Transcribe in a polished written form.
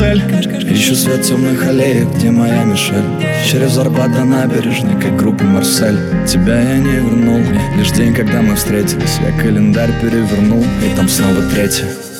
цель. Ищу свет темных аллеек, где моя Мишель. Через Арбат до набережной, как группа Марсель. Тебя я не вернул, лишь день, когда мы встретились. Я календарь перевернул, и там снова 3.